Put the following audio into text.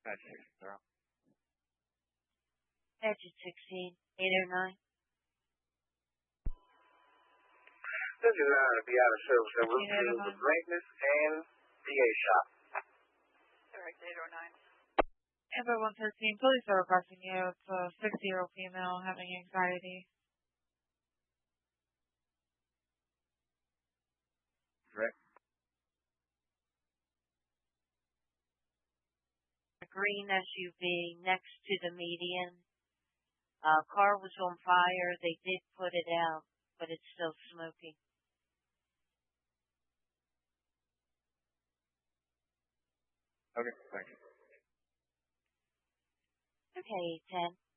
960. Digit 16, 809. Digit 9 to be out of service and route to the maintenance and PA shop. Direct 809. Amber 113, police are requesting you. It's a 60-year-old female having anxiety. Right. A green SUV next to the median. Car was on fire. They did put it out, but it's still smoking. Okay, thank you. Okay, 10.